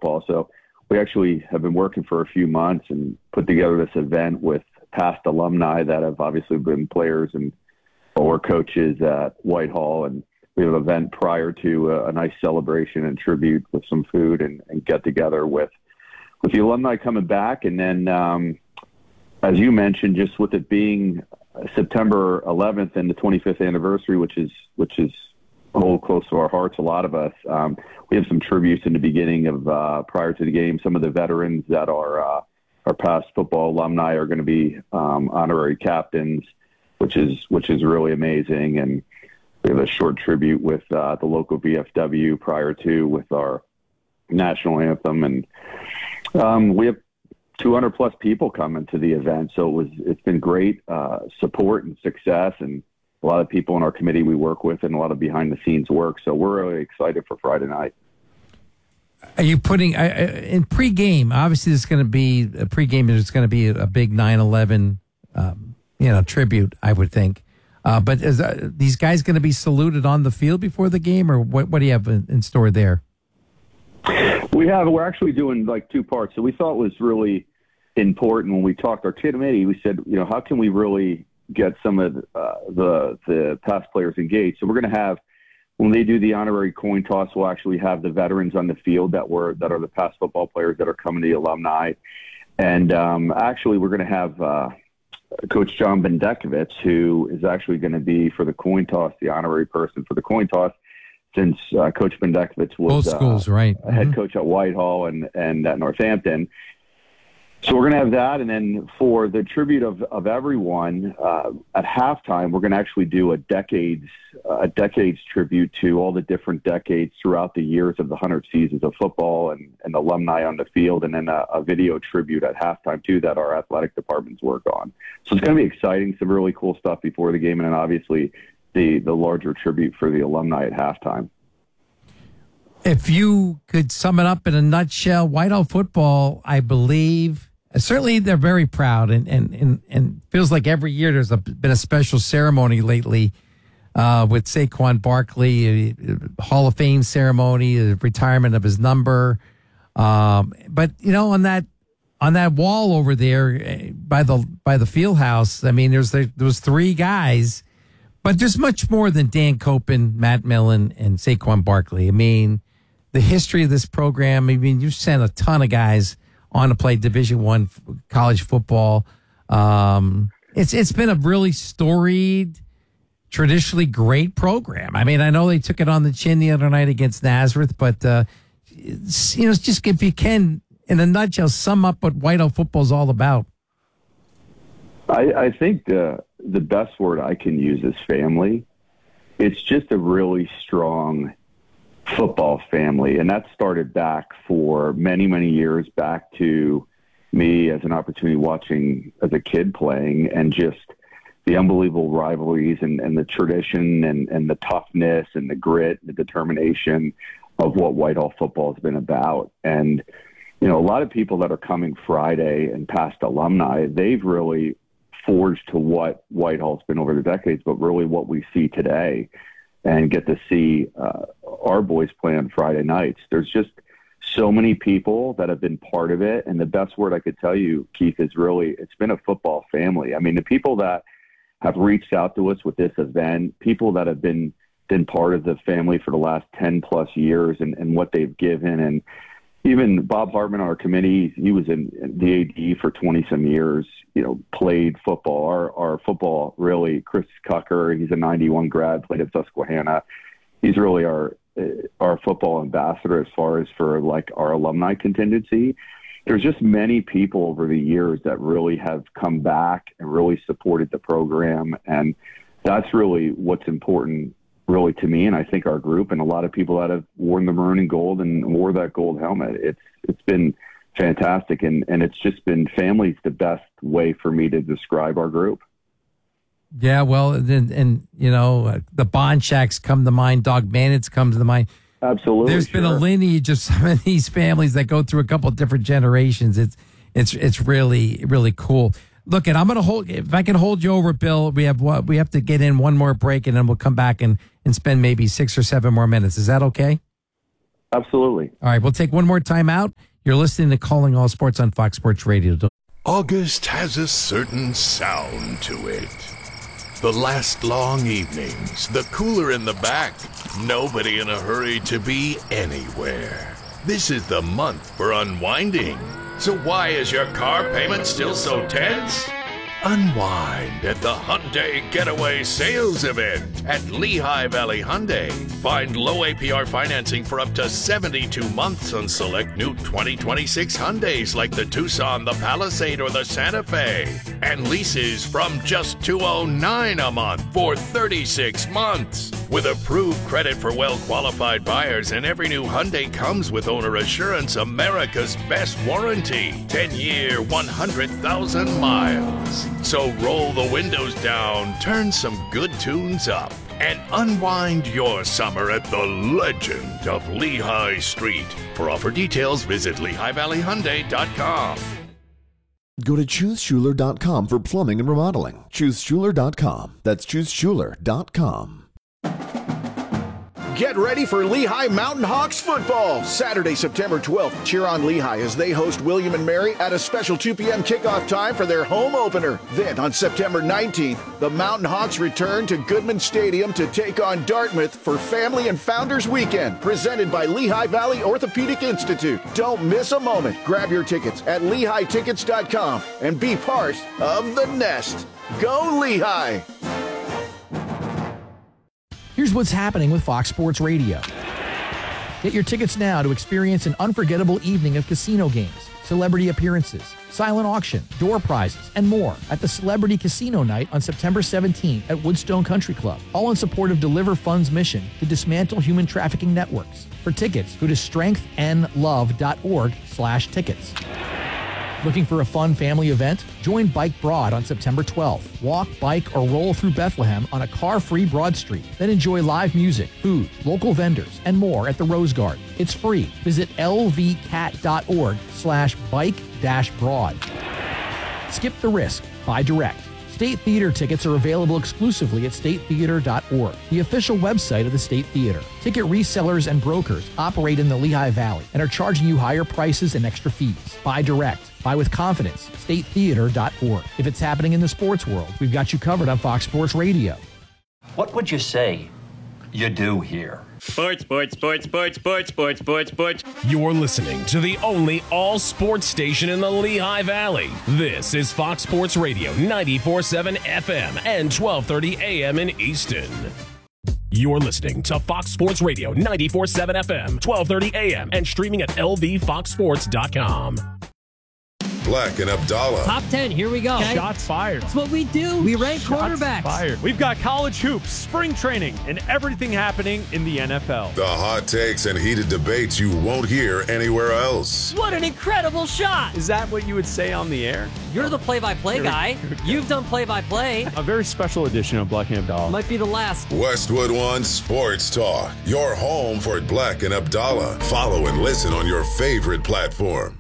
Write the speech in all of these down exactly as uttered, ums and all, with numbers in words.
football. So we actually have been working for a few months and put together this event with past alumni that have obviously been players and or coaches at Whitehall. And we have an event prior to a, a nice celebration and tribute with some food and, and get together with, with the alumni coming back. And then, um, as you mentioned, just with it being September eleventh and the twenty-fifth anniversary, which is, which is hold close to our hearts, a lot of us, um, we have some tributes in the beginning of, uh, prior to the game. Some of the veterans that are, uh, our past football alumni are going to be, um, honorary captains, which is, which is really amazing. And we have a short tribute with, uh, the local V F W prior to with our national anthem. And, um, we have two hundred plus people coming to the event. So it was, it's been great, uh, support and success, and a lot of people in our committee we work with, and a lot of behind the scenes work. So we're really excited for Friday night. Are you putting uh, in pregame? Obviously, there's going to be a pregame. There's going to be a big nine eleven, um, you know, tribute, I would think. Uh, but is uh, these guys going to be saluted on the field before the game, or what? What do you have in, in store there? We have. We're actually doing like two parts. So we thought it was really important when we talked our committee. We said, you know, how can we really get some of uh, the the past players engaged? So we're going to have, when they do the honorary coin toss, we'll actually have the veterans on the field that were that are the past football players that are coming to the alumni. And um, actually, we're going to have uh, Coach John Bendekovich, who is actually going to be for the coin toss, the honorary person for the coin toss, since uh, Coach Bendekovich was both schools, uh, right? a head Mm-hmm. coach at Whitehall and and at Northampton. So we're going to have that, and then for the tribute of, of everyone, uh, at halftime, we're going to actually do a decades uh, a decades tribute to all the different decades throughout the years of the hundred seasons of football and, and alumni on the field, and then a, a video tribute at halftime, too, that our athletic departments work on. So it's going to be exciting, some really cool stuff before the game, and then obviously the, the larger tribute for the alumni at halftime. If you could sum it up in a nutshell, Whitehall football, I believe, certainly they're very proud, and and and, and feels like every year there's a, been a special ceremony lately uh, with Saquon Barkley, a Hall of Fame ceremony, a retirement of his number. Um, but you know, on that on that wall over there by the by the field house, I mean, there's there, there was three guys, but there's much more than Dan Copen, Matt Millen, and Saquon Barkley. I mean, the history of this program. I mean, you've sent a ton of guys on to play Division One college football. Um, it's it's been a really storied, traditionally great program. I mean, I know they took it on the chin the other night against Nazareth, but uh, it's, you know, just if you can, in a nutshell, sum up what Whitehall football is all about. I, I think the the best word I can use is family. It's just a really strong football family, and that started back for many many years back to me as an opportunity watching as a kid playing, and just the unbelievable rivalries and, and the tradition and, and the toughness and the grit, the determination of what Whitehall football has been about. And you know, a lot of people that are coming Friday and past alumni, they've really forged to what Whitehall's been over the decades, but really what we see today, and get to see uh, our boys play on Friday nights. There's just so many people that have been part of it. And the best word I could tell you, Keith, is really, it's been a football family. I mean, the people that have reached out to us with this event, people that have been, been part of the family for the last ten plus years, and, and what they've given. And even Bob Hartman on our committee, he was in the A D for twenty some years, you know, played football. Our, our football, really, Chris Cucker, he's a ninety-one grad, played at Susquehanna. He's really our, our football ambassador as far as for like our alumni contingency. There's just many people over the years that really have come back and really supported the program. And that's really what's important, really, to me, and I think our group, and a lot of people that have worn the maroon and gold and wore that gold helmet. It's it's been fantastic, and, and it's just been, family's the best way for me to describe our group. Yeah, well, and, and you know, the Bond Shacks come to mind, Dog Bandits come to the mind. Absolutely. There's sure. been a lineage of some of these families that go through a couple of different generations. It's it's it's really really cool. Look, and I'm going to hold. If I can hold you over, Bill, we have what we have to get in one more break, and then we'll come back and and spend maybe six or seven more minutes. Is that okay? Absolutely. All right, we'll take one more time out. You're listening to Calling All Sports on Fox Sports Radio. August has a certain sound to it. The last long evenings, the cooler in the back, nobody in a hurry to be anywhere. This is the month for unwinding. So why is your car payment still so tense? Unwind at the Hyundai Getaway Sales Event at Lehigh Valley Hyundai. Find low A P R financing for up to seventy-two months on select new twenty twenty-six Hyundais like the Tucson, the Palisade, or the Santa Fe. And leases from just two hundred nine dollars a month for thirty-six months. With approved credit for well-qualified buyers, and every new Hyundai comes with Owner Assurance, America's best warranty. ten-year, one hundred thousand miles. So roll the windows down, turn some good tunes up, and unwind your summer at the legend of Lehigh Street. For offer details, visit Lehigh Valley Hyundai dot com. Go to choose schuler dot com for plumbing and remodeling. choose schuler dot com. That's choose schuler dot com. Get ready for Lehigh Mountain Hawks football. Saturday, September twelfth, cheer on Lehigh as they host William and Mary at a special two p.m. kickoff time for their home opener. Then on September nineteenth, the Mountain Hawks return to Goodman Stadium to take on Dartmouth for Family and Founders Weekend, presented by Lehigh Valley Orthopedic Institute. Don't miss a moment. Grab your tickets at lehigh tickets dot com and be part of the nest. Go Lehigh! Here's what's happening with Fox Sports Radio. Get your tickets now to experience an unforgettable evening of casino games, celebrity appearances, silent auction, door prizes, and more at the Celebrity Casino Night on September seventeenth at Woodstone Country Club, all in support of Deliver Fund's mission to dismantle human trafficking networks. For tickets, go to strength n love dot org slash tickets. Looking for a fun family event? Join Bike Broad on September twelfth. Walk, bike, or roll through Bethlehem on a car-free Broad Street. Then enjoy live music, food, local vendors, and more at the Rose Garden. It's free. Visit lvcat dot org slash bike dash broad. Skip the risk. Buy direct. State Theater tickets are available exclusively at state theater dot org, the official website of the State Theater. Ticket resellers and brokers operate in the Lehigh Valley and are charging you higher prices and extra fees. Buy direct. Buy with confidence. state theater dot org. If it's happening in the sports world, we've got you covered on Fox Sports Radio. What would you say you do here? Sports, sports, sports, sports, sports, sports, sports, sports. You're listening to the only all-sports station in the Lehigh Valley. This is Fox Sports Radio, ninety-four point seven F M and twelve thirty A M in Easton. You're listening to Fox Sports Radio, ninety-four point seven F M, twelve thirty A M, and streaming at L V fox sports dot com. Black and Abdallah. Top ten, here we go. Okay. Shots fired. That's what we do. We rank Shots quarterbacks. Fired. We've got college hoops, spring training, and everything happening in the N F L. The hot takes and heated debates you won't hear anywhere else. What an incredible shot. Is that what you would say on the air? You're the play-by-play guy. You've done play-by-play. A very special edition of Black and Abdallah. Might be the last. Westwood One Sports Talk. Your home for Black and Abdallah. Follow and listen on your favorite platform.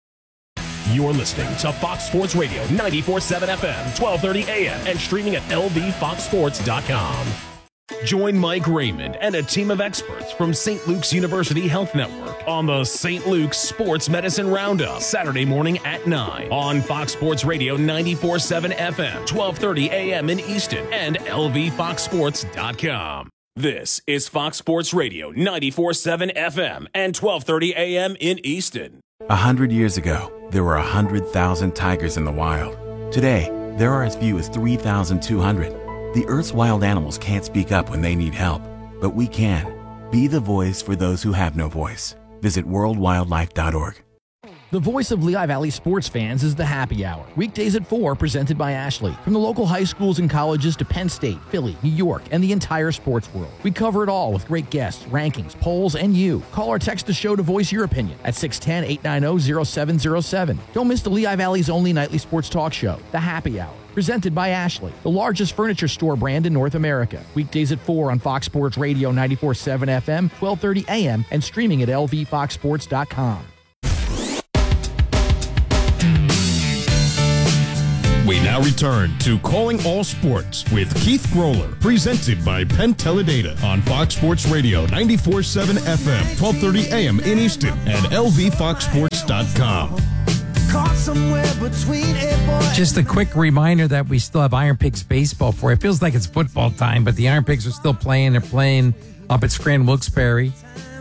You're listening to Fox Sports Radio, ninety-four point seven F M, twelve thirty A M, and streaming at L V fox sports dot com. Join Mike Raymond and a team of experts from Saint Luke's University Health Network on the Saint Luke's Sports Medicine Roundup, Saturday morning at nine on Fox Sports Radio, ninety-four point seven F M, twelve thirty A M in Easton, and L V fox sports dot com. This is Fox Sports Radio, ninety-four point seven F M and twelve thirty A M in Easton. A hundred years ago, there were a hundred thousand tigers in the wild. Today, there are as few as three thousand two hundred. The Earth's wild animals can't speak up when they need help, but we can. Be the voice for those who have no voice. Visit world wildlife dot org. The voice of Lehigh Valley sports fans is the Happy Hour. Weekdays at four, presented by Ashley. From the local high schools and colleges to Penn State, Philly, New York, and the entire sports world. We cover it all with great guests, rankings, polls, and you. Call or text the show to voice your opinion at six one zero, eight nine zero, zero seven zero seven. Don't miss the Lehigh Valley's only nightly sports talk show, The Happy Hour. Presented by Ashley, the largest furniture store brand in North America. Weekdays at four on Fox Sports Radio, ninety-four point seven F M, twelve thirty A M, and streaming at L V fox sports dot com. We now return to Calling All Sports with Keith Groller, presented by Penn Teledata on Fox Sports Radio ninety-four point seven F M, twelve thirty A M in Easton, and L V fox sports dot com. Just a quick reminder that we still have Iron Pigs baseball for you. It feels like it's football time, but the Iron Pigs are still playing. They're playing up at Scranton Wilkes-Barre,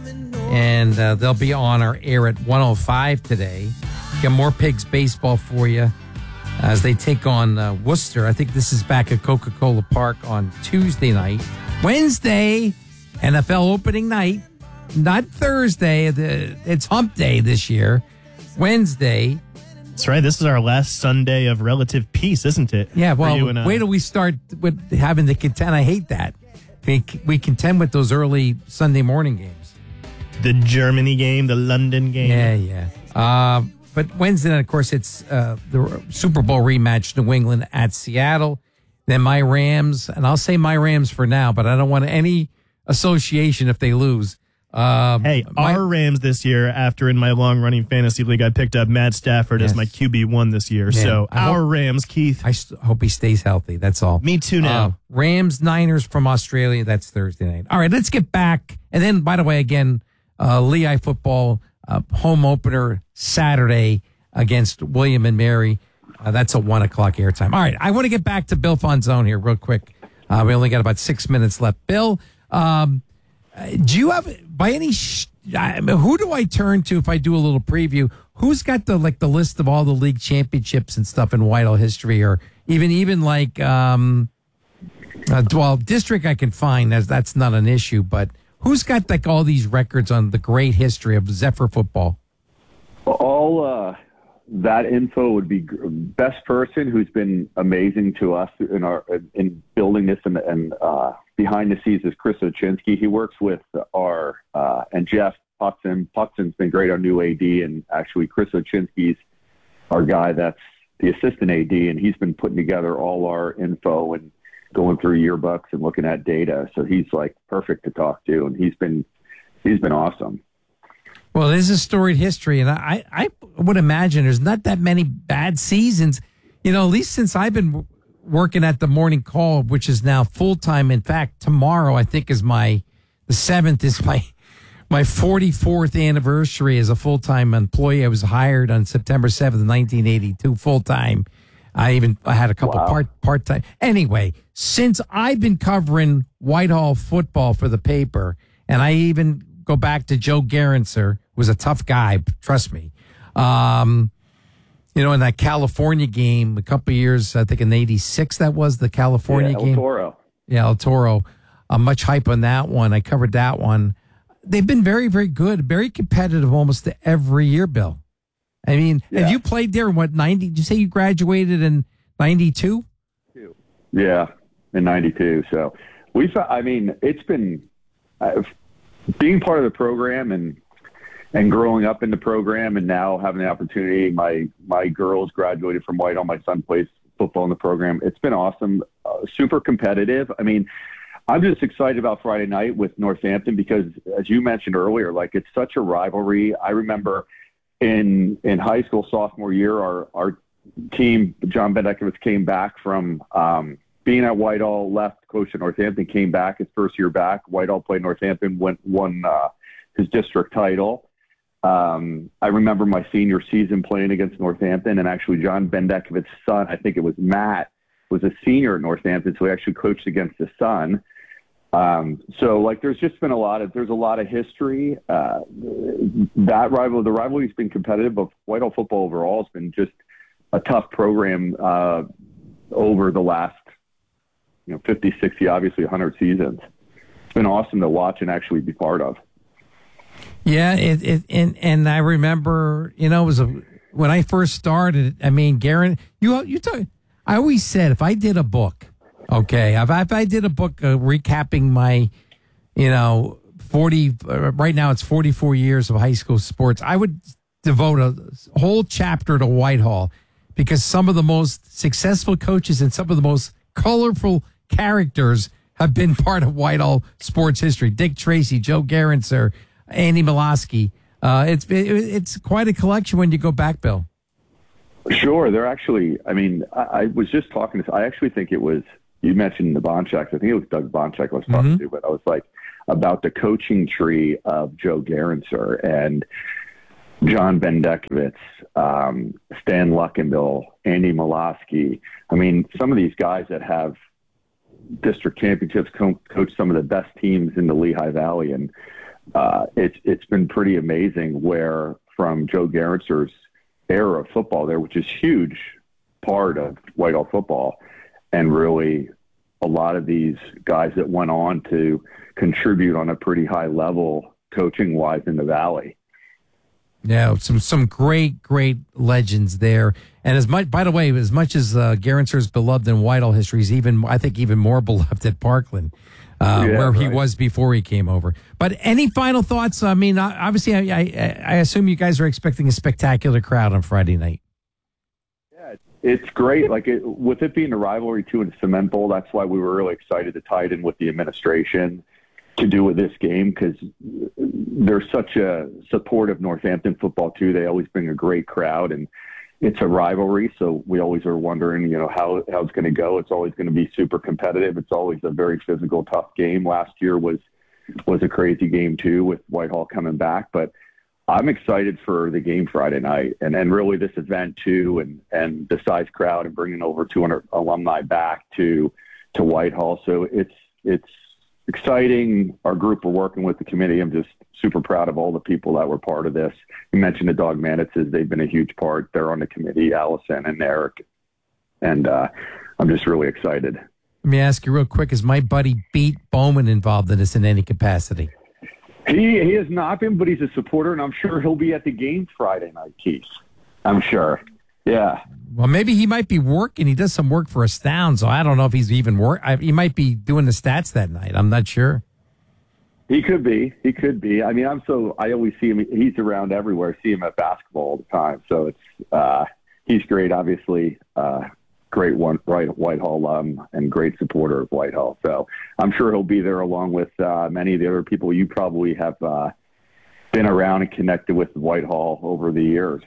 and uh, they'll be on our air at one oh five today. Get more Pigs baseball for you as they take on uh, Worcester. I think this is back at Coca-Cola Park on Tuesday night. Wednesday, N F L opening night, not Thursday. It's hump day this year. Wednesday. That's right. This is our last Sunday of relative peace, isn't it? Yeah, well, and, uh, wait till we start with having to contend. I hate that. We, we contend with those early Sunday morning games. The Germany game, the London game. Yeah, yeah. Uh, but Wednesday night, of course, it's uh, the Super Bowl rematch, New England at Seattle. Then my Rams, and I'll say my Rams for now, but I don't want any association if they lose. Um, hey, my, our Rams this year, after in my long-running fantasy league, I picked up Matt Stafford yes. as my Q B one this year. Man, so I our hope, Rams, Keith. I st- hope he stays healthy. That's all. Me too now. Uh, Rams, Niners from Australia. That's Thursday night. All right, let's get back. And then, by the way, again, uh, Lehigh football uh, home opener Saturday against William and Mary. Uh, that's a one o'clock airtime. All right, I want to get back to Bill Fonzone here real quick. Uh, we only got about six minutes left. Bill, um, do you have, by any, sh- I mean, who do I turn to if I do a little preview? Who's got the like the list of all the league championships and stuff in Whitehall history, or even even like, um, uh, well, district I can find, as that's not an issue, but who's got like all these records on the great history of Zephyr football? All uh, that info would be best person who's been amazing to us in our in building this and, and uh, behind the scenes is Chris Ochinsky. He works with our uh, and Jeff Puxon. Puxon's been great, our new A D, and actually Chris Ochinsky's our guy that's the assistant A D, and he's been putting together all our info and going through yearbooks and looking at data. So he's like perfect to talk to, and he's been he's been awesome. Well, there's a storied history, and I, I would imagine there's not that many bad seasons, you know, at least since I've been working at the Morning Call, which is now full-time. In fact, tomorrow, I think, is my, the seventh is my, my forty-fourth anniversary as a full-time employee. I was hired on September seventh, nineteen eighty-two, full-time. I even, I had a couple wow. part, part-time. Anyway, since I've been covering Whitehall football for the paper, and I even go back to Joe Garanser, who was a tough guy, trust me. Um, you know, in that California game, a couple of years, I think in eighty-six, that was the California yeah, El game. Toro. Yeah, El Toro. Uh, much hype on that one. I covered that one. They've been very, very good, very competitive almost every year, Bill. I mean, yeah. have you played there in what, ninety? Did you say you graduated in ninety-two? Yeah, in ninety-two. So we've, I mean, it's been, uh, being part of the program and and growing up in the program and now having the opportunity, my my girls graduated from Whitehall. My son plays football in the program. It's been awesome, uh, super competitive. I mean, I'm just excited about Friday night with Northampton because, as you mentioned earlier, like it's such a rivalry. I remember in in high school sophomore year, our our team, John Bendekovich, came back from um, being at Whitehall, left, coached at Northampton, came back his first year back. Whitehall played Northampton, went won uh, his district title. Um, I remember my senior season playing against Northampton, and actually John Bendekovich's son, I think it was Matt, was a senior at Northampton, so he actually coached against his son. Um, so like, there's just been a lot of, there's a lot of history. Uh, that rival, the rivalry's been competitive, but Whitehall football overall has been just a tough program, uh, over the last, you know, fifty, sixty, obviously one hundred seasons. It's been awesome to watch and actually be part of. Yeah. It, it, and, and I remember, you know, it was a, when I first started, I mean, Garen, you, you talk, I always said, if I did a book, okay, if I, if I did a book uh, recapping my, you know, forty, uh, right now it's forty-four years of high school sports, I would devote a whole chapter to Whitehall because some of the most successful coaches and some of the most colorful characters have been part of Whitehall sports history. Dick Tracy, Joe Garanser, Andy Miloski. Uh, it's it, it's quite a collection when you go back, Bill. Sure. They're actually, I mean, I, I was just talking to, I actually think it was, you mentioned the Bonchaks. I think it was Doug Bonchak I was talking Mm-hmm. to, but I was like, about the coaching tree of Joe Garancer and John Bendekovich, um, Stan Luckenbill, Andy Molosky. I mean, some of these guys that have district championships, co- coach some of the best teams in the Lehigh Valley. And uh, it's it's been pretty amazing where from Joe Garancer's era of football there, which is huge part of Whitehall football, and really a lot of these guys that went on to contribute on a pretty high level coaching-wise in the Valley. Yeah, some some great, great legends there. And as much, by the way, as much as uh, Garancer's beloved in Whitehall history, he's even, I think, even more beloved at Parkland, uh, Yeah, where he right. was before he came over. But any final thoughts? I mean, obviously, I, I, I assume you guys are expecting a spectacular crowd on Friday night. It's great. Like it, with it being a rivalry too in the Cement Bowl, that's why we were really excited to tie it in with the administration to do with this game, because they're such a supportive Northampton football too. They always bring a great crowd, and it's a rivalry. So we always are wondering, you know, how, how it's going to go. It's always going to be super competitive. It's always a very physical, tough game. Last year was, was a crazy game too with Whitehall coming back, but I'm excited for the game Friday night, and and really this event too, and, and the size crowd, and bringing over two hundred alumni back to to Whitehall. So it's it's exciting. Our group we're working with, the committee, I'm just super proud of all the people that were part of this. You mentioned the Dog Manitzes; they've been a huge part. They're on the committee, Allison and Eric, and uh, I'm just really excited. Let me ask you real quick: is my buddy Beat Bowman involved in this in any capacity? He he has not been, but he's a supporter, and I'm sure he'll be at the game Friday night, Keith. I'm sure. Yeah. Well, maybe he might be working. He does some work for Astound, so I don't know if he's even work. I, he might be doing the stats that night. I'm not sure. He could be. He could be. I mean, I'm so I always see him. He's around everywhere. I see him at basketball all the time. So it's uh, he's great. Obviously, uh, great one, right? Whitehall alum and great supporter of Whitehall. So I'm sure he'll be there along with uh, many of the other people you probably have uh, been around and connected with Whitehall over the years.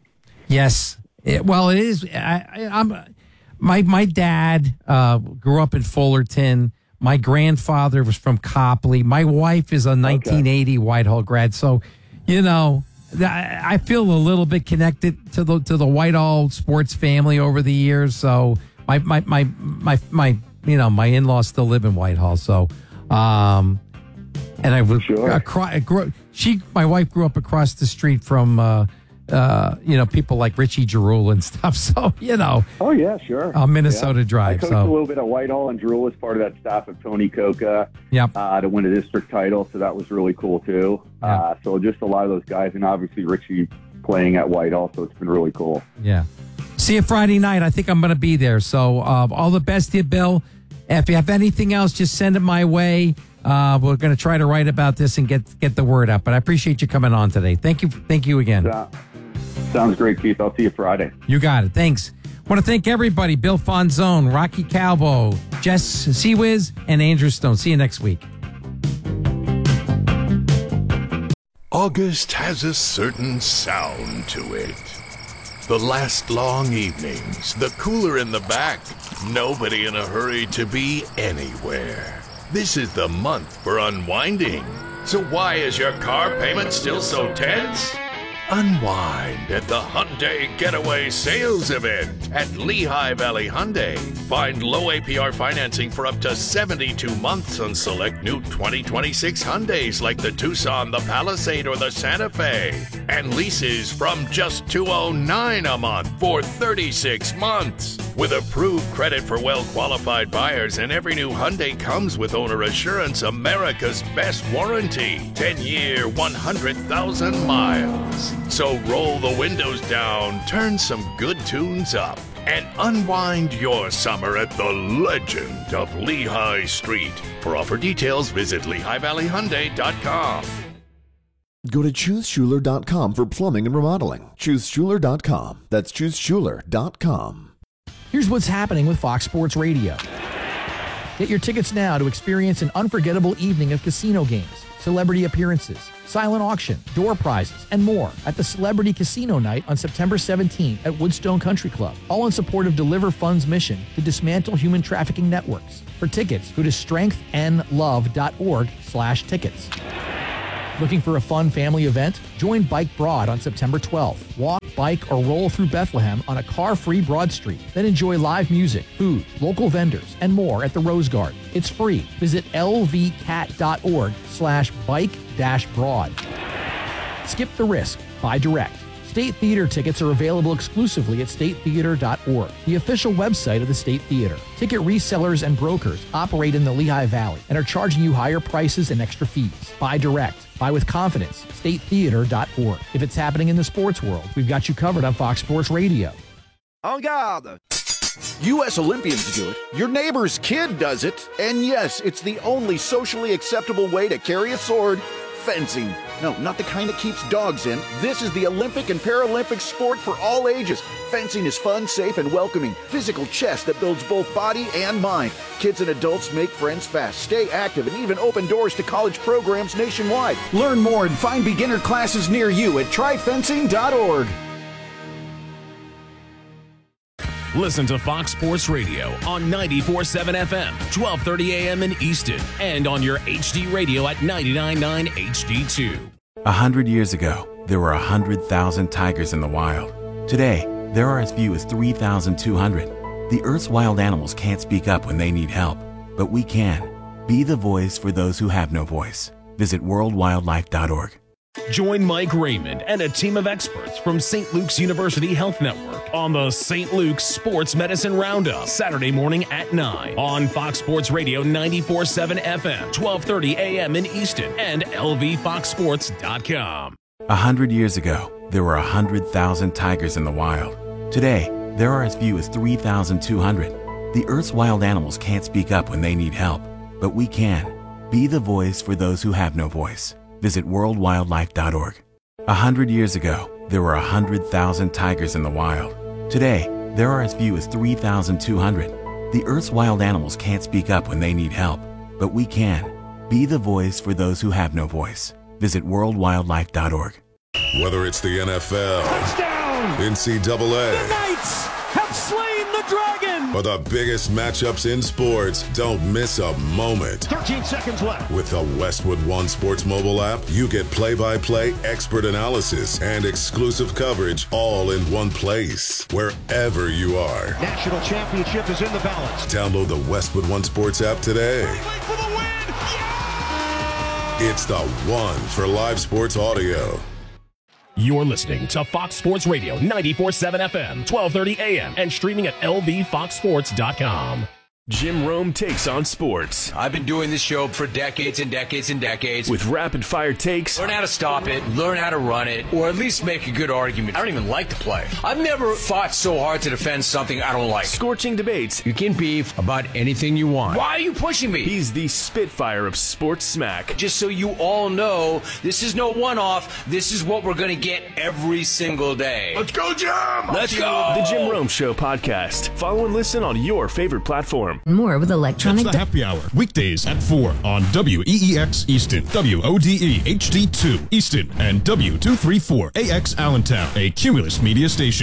Yes. It, well, it is. I, I, I'm my my dad uh, grew up in Fullerton. My grandfather was from Copley. My wife is a nineteen eighty okay. Whitehall grad. So, you know, I, I feel a little bit connected to the to the Whitehall sports family over the years. So my my my my, my you know my in-laws still live in Whitehall. So, um, and I was sure. across. She, my wife, grew up across the street from. Uh, Uh, you know, people like Richie Giroux and stuff. So, you know. Oh, yeah, sure. On Minnesota yeah. Drive. I coached so. a little bit of Whitehall, and Giroux was part of that staff of Tony Coca yep. uh, to win a district title. So that was really cool, too. Yep. Uh, so just a lot of those guys. And obviously Richie playing at Whitehall. So it's been really cool. Yeah. See you Friday night. I think I'm going to be there. So uh, all the best to you, Bill. If you have anything else, just send it my way. Uh, we're going to try to write about this and get get the word out. But I appreciate you coming on today. Thank you. Thank you again. Uh, Sounds great, Keith. I'll see you Friday. You got it. Thanks. I want to thank everybody. Bill Fonzone, Rocky Calvo, Jess Seawiz, and Andrew Stone. See you next week. August has a certain sound to it. The last long evenings, the cooler in the back, nobody in a hurry to be anywhere. This is the month for unwinding. So why is your car payment still so tense? Unwind at the Hyundai Getaway Sales Event at Lehigh Valley Hyundai. Find low A P R financing for up to seventy-two months on select new twenty twenty-six Hyundais like the Tucson, the Palisade, or the Santa Fe. And leases from just two hundred nine dollars a month for thirty-six months. With approved credit for well-qualified buyers, and every new Hyundai comes with Owner Assurance, America's best warranty. ten-year, one hundred thousand miles. So roll the windows down, turn some good tunes up, and unwind your summer at the legend of Lehigh Street. For offer details, visit Lehigh Valley Hyundai dot com. Go to choose schuler dot com for plumbing and remodeling. choose schuler dot com. That's choose schuler dot com. Here's what's happening with Fox Sports Radio. Get your tickets now to experience an unforgettable evening of casino games, celebrity appearances, silent auction, door prizes, and more at the Celebrity Casino Night on September seventeenth at Woodstone Country Club, all in support of Deliver Fund's mission to dismantle human trafficking networks. For tickets, go to strengthandlove.org slash tickets. Looking for a fun family event? Join Bike Broad on September twelfth. Walk, bike, or roll through Bethlehem on a car-free Broad Street. Then enjoy live music, food, local vendors, and more at the Rose Garden. It's free. Visit lvcat.org slash bike dash broad. Skip the risk. Buy direct. State Theater tickets are available exclusively at state theater dot org, the official website of the State Theater. Ticket resellers and brokers operate in the Lehigh Valley and are charging you higher prices and extra fees. Buy direct. Buy with confidence. state theater dot org. If it's happening in the sports world, we've got you covered on Fox Sports Radio. En garde! U S Olympians do it, your neighbor's kid does it, and yes, it's the only socially acceptable way to carry a sword. Fencing. No, not the kind that keeps dogs in. This is the Olympic and Paralympic sport for all ages. Fencing is fun, safe, and welcoming. Physical chess that builds both body and mind. Kids and adults make friends fast, stay active, and even open doors to college programs nationwide. Learn more and find beginner classes near you at try fencing dot org. Listen to Fox Sports Radio on ninety-four point seven F M, twelve thirty A M in Easton, and on your H D radio at ninety-nine point nine H D two. A hundred years ago, there were a hundred thousand tigers in the wild. Today, there are as few as three thousand two hundred. The Earth's wild animals can't speak up when they need help, but we can. Be the voice for those who have no voice. Visit world wildlife dot org. Join Mike Raymond and a team of experts from Saint Luke's University Health Network on the Saint Luke's Sports Medicine Roundup, Saturday morning at nine on Fox Sports Radio ninety-four point seven F M, twelve thirty A M in Easton, and L V fox sports dot com. A hundred years ago, there were a hundred thousand tigers in the wild. Today, there are as few as three thousand two hundred. The Earth's wild animals can't speak up when they need help, but we can. Be the voice for those who have no voice. Visit world wildlife dot org. A hundred years ago, there were a hundred thousand tigers in the wild. Today, there are as few as three thousand two hundred. The Earth's wild animals can't speak up when they need help, but we can. Be the voice for those who have no voice. Visit world wildlife dot org. Whether it's the N F L, touchdown, N C double A, the Knights have slain the dragon, or the biggest matchups in sports, don't miss a moment. thirteen seconds left. With the Westwood One Sports mobile app, you get play-by-play, expert analysis, and exclusive coverage all in one place, wherever you are. National championship is in the balance. Download the Westwood One Sports app today. For the win. Yeah! It's the one for live sports audio. You're listening to Fox Sports Radio ninety-four point seven F M, twelve thirty A M, and streaming at L V fox sports dot com. Jim Rome takes on sports. I've been doing this show for decades and decades and decades. With rapid fire takes. Learn how to stop it, learn how to run it, or at least make a good argument. I don't even like to play. I've never fought so hard to defend something I don't like. Scorching debates. You can beef about anything you want. Why are you pushing me? He's the Spitfire of sports smack. Just so you all know, this is no one-off. This is what we're going to get every single day. Let's go, Jim! Let's go! The Jim Rome Show podcast. Follow and listen on your favorite platform. More with electronic. It's the happy hour, weekdays at four on W E E X Easton, W O D E H D two Easton, and W two thirty-four A X Allentown, a Cumulus media station.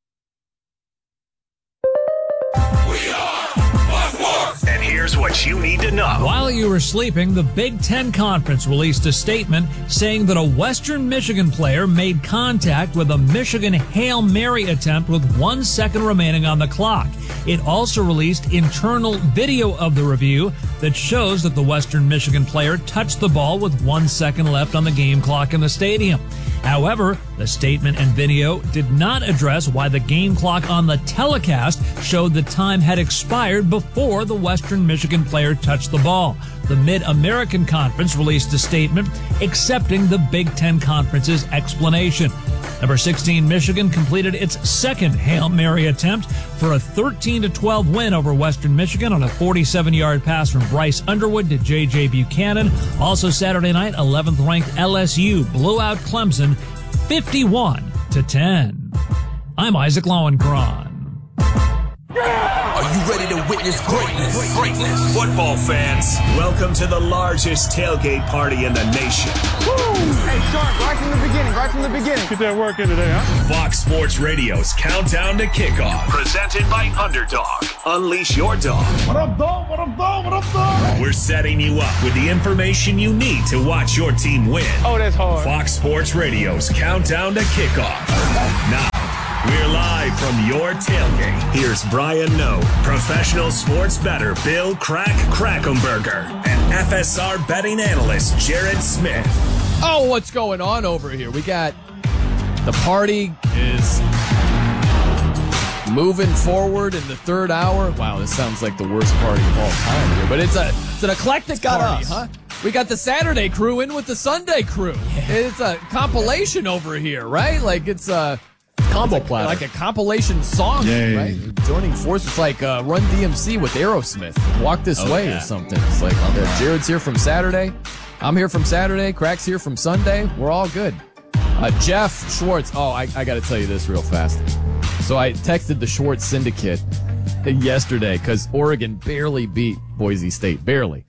And here's what you need to know. While you were sleeping, the Big Ten Conference released a statement saying that a Western Michigan player made contact with a Michigan Hail Mary attempt with one second remaining on the clock. It also released internal video of the review that shows that the Western Michigan player touched the ball with one second left on the game clock in the stadium. However, the statement and video did not address why the game clock on the telecast showed the time had expired before the Western Michigan player touched the ball. The Mid-American Conference released a statement accepting the Big Ten Conference's explanation. Number sixteen, Michigan completed its second Hail Mary attempt for a thirteen to twelve win over Western Michigan on a forty-seven-yard pass from Bryce Underwood to J J Buchanan. Also Saturday night, eleventh-ranked L S U blew out Clemson fifty-one to ten. I'm Isaac Lowenkron. Are you ready to witness greatness? Greatness. Football fans, welcome to the largest tailgate party in the nation. Woo! Hey, Sharp, right from the beginning, right from the beginning. Get that work in today, huh? Fox Sports Radio's Countdown to Kickoff. Presented by Underdog. Unleash your dog. What up, dog? What up, dog? What up, dog? We're setting you up with the information you need to watch your team win. Oh, that's hard. Fox Sports Radio's Countdown to Kickoff. Now, we're live from your tailgate. Here's Brian Noe, professional sports bettor Bill Crack Krackomberger, and F S R betting analyst Jared Smith. Oh, what's going on over here? We got the party is moving forward in the third hour. Wow, this sounds like the worst party of all time here, but it's a it's an eclectic got party, us. huh? We got the Saturday crew in with the Sunday crew. Yeah. It's a compilation over here, right? Like it's a combo like, platter, like a compilation song, Yay. right? Joining forces like uh, Run D M C with Aerosmith, Walk This oh, Way yeah. or something. It's like uh, Jared's here from Saturday, I'm here from Saturday, Crack's here from Sunday. We're all good. Uh, Jeff Schwartz. Oh, I, I got to tell you this real fast. So I texted the Schwartz Syndicate yesterday because Oregon barely beat Boise State, barely.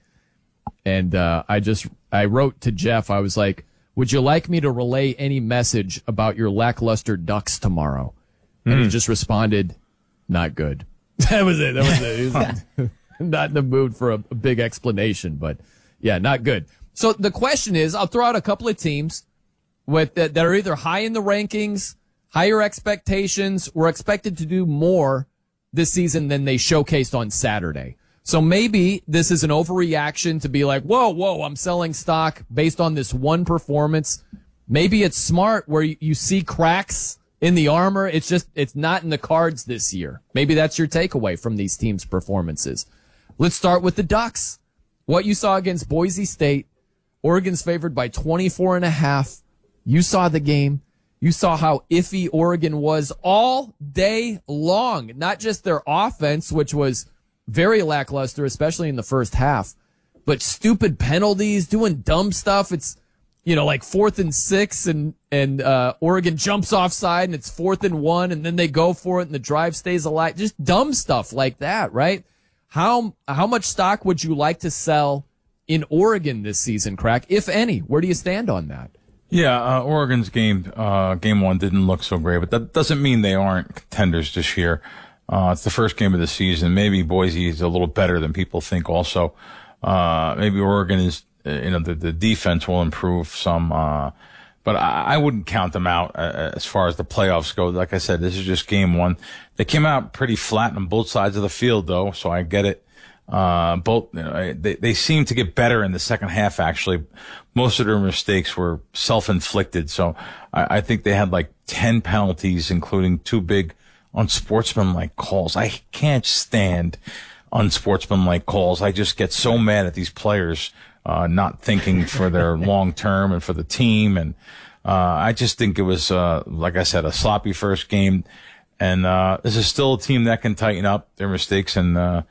And uh, I just I wrote to Jeff. I was like, would you like me to relay any message about your lackluster Ducks tomorrow? And Mm. he just responded, not good. That was it. That was it. He was not in the mood for a, a big explanation, but yeah, not good. So the question is, I'll throw out a couple of teams with that, that are either high in the rankings, higher expectations, or expected to do more this season than they showcased on Saturday. So maybe this is an overreaction to be like, whoa, whoa, I'm selling stock based on this one performance. Maybe it's smart where you, you see cracks in the armor. It's just, it's not in the cards this year. Maybe that's your takeaway from these teams' performances. Let's start with the Ducks. What you saw against Boise State, Oregon's favored by twenty-four and a half. You saw the game. You saw how iffy Oregon was all day long. Not just their offense, which was very lackluster, especially in the first half, but stupid penalties, doing dumb stuff. It's, you know, like fourth and six and, and, uh, Oregon jumps offside and it's fourth and one and then they go for it and the drive stays alive. Just dumb stuff like that, right? How, how much stock would you like to sell in Oregon this season, Crack, if any? Where do you stand on that? Yeah, uh, Oregon's game, uh, game one didn't look so great, but that doesn't mean they aren't contenders this year. Uh, it's the first game of the season. Maybe Boise is a little better than people think also. Uh, maybe Oregon is, uh, you know, the, the defense will improve some, uh, but I, I wouldn't count them out uh, as far as the playoffs go. Like I said, this is just game one. They came out pretty flat on both sides of the field though, so I get it. Uh, both, you know, they, they seem to get better in the second half, actually. Most of their mistakes were self-inflicted. So I, I think they had like ten penalties, including two big unsportsmanlike calls. I can't stand unsportsmanlike calls. I just get so mad at these players, uh, not thinking for their long term and for the team. And, uh, I just think it was, uh, like I said, a sloppy first game. And, uh, this is still a team that can tighten up their mistakes and, uh,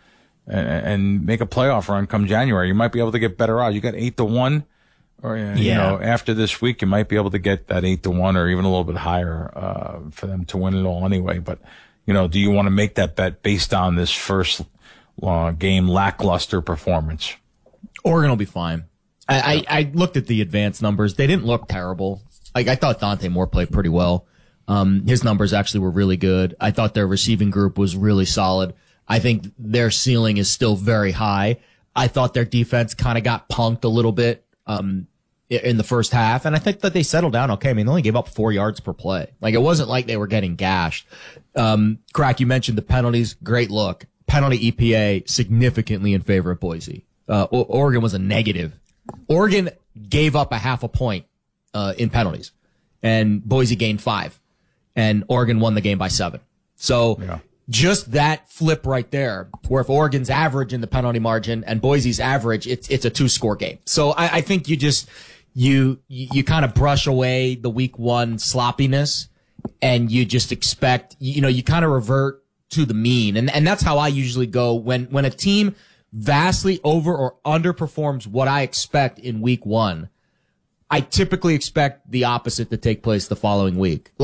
and make a playoff run come January. You might be able to get better odds. You got eight to one, or you yeah. know, after this week, you might be able to get that eight to one, or even a little bit higher uh, for them to win it all anyway. But you know, do you want to make that bet based on this first uh, game lackluster performance? Oregon will be fine. I, I, I looked at the advanced numbers; they didn't look terrible. Like I thought Dante Moore played pretty well. Um, his numbers actually were really good. I thought their receiving group was really solid. I think their ceiling is still very high. I thought their defense kind of got punked a little bit um, in the first half, and I think that they settled down okay. I mean, they only gave up four yards per play. Like, it wasn't like they were getting gashed. Um, Crack, you mentioned the penalties. Great look. Penalty E P A significantly in favor of Boise. Uh, Oregon was a negative. Oregon gave up a half a point uh, in penalties, and Boise gained five, and Oregon won the game by seven. So yeah. Just that flip right there, where if Oregon's average in the penalty margin and Boise's average, it's it's a two score game. So I, I think you just you you, you kind of brush away the week one sloppiness, and you just expect you know you kind of revert to the mean, and and that's how I usually go when when a team vastly over or underperforms what I expect in week one. I typically expect the opposite to take place the following week. Like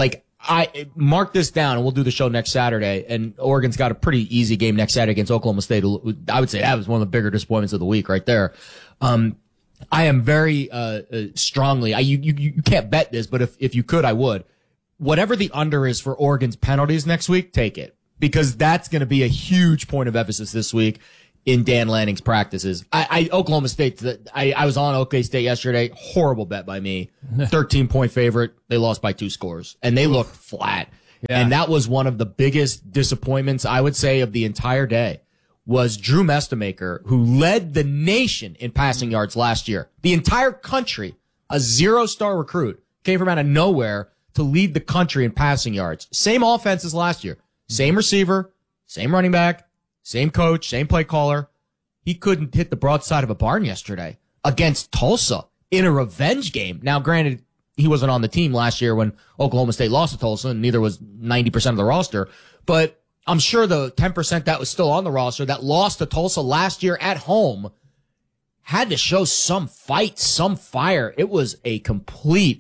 I mark this down, and we'll do the show next Saturday. And Oregon's got a pretty easy game next Saturday against Oklahoma State. I would say that was one of the bigger disappointments of the week right there. Um, I am very uh, uh, strongly. I you, you you can't bet this, but if if you could, I would. Whatever the under is for Oregon's penalties next week, take it, because that's going to be a huge point of emphasis this week in Dan Lanning's practices. I, I Oklahoma State. I, I was on OK State yesterday. Horrible bet by me. thirteen point favorite. They lost by two scores, and they looked flat. Yeah. And that was one of the biggest disappointments, I would say, of the entire day. Was Drew Mestemaker, who led the nation in passing yards last year. The entire country, a zero-star recruit, came from out of nowhere to lead the country in passing yards. Same offense as last year. Same receiver, same running back, same coach, same play caller. He couldn't hit the broadside of a barn yesterday against Tulsa in a revenge game. Now, granted, he wasn't on the team last year when Oklahoma State lost to Tulsa, and neither was ninety percent of the roster. But I'm sure the ten percent that was still on the roster that lost to Tulsa last year at home had to show some fight, some fire. It was a complete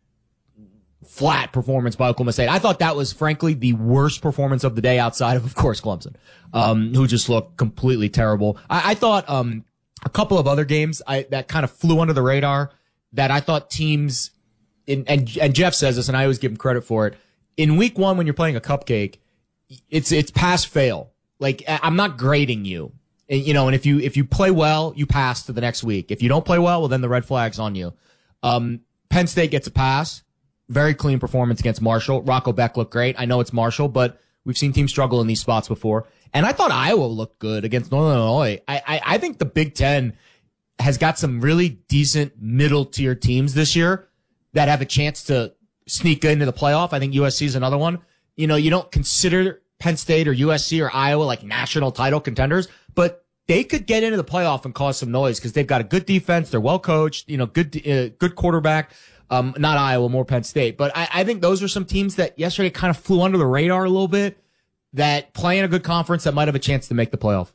flat performance by Oklahoma State. I thought that was, frankly, the worst performance of the day outside of, of course, Clemson, um, who just looked completely terrible. I, I thought um, a couple of other games I, that kind of flew under the radar that I thought teams, in, and, and Jeff says this, and I always give him credit for it. In week one, when you're playing a cupcake, It's, it's pass fail. Like, I'm not grading you. And, you know, and if you, if you play well, you pass to the next week. If you don't play well, well, then the red flag's on you. Um, Penn State gets a pass. Very clean performance against Marshall. Rocco Beck looked great. I know it's Marshall, but we've seen teams struggle in these spots before. And I thought Iowa looked good against Northern Illinois. I, I, I think the Big Ten has got some really decent middle tier teams this year that have a chance to sneak into the playoff. I think U S C is another one. You know, you don't consider Penn State or U S C or Iowa like national title contenders, but they could get into the playoff and cause some noise because they've got a good defense. They're well coached, you know, good, uh, good quarterback. Um, not Iowa, more Penn State. But I, I think those are some teams that yesterday kind of flew under the radar a little bit that play in a good conference that might have a chance to make the playoff.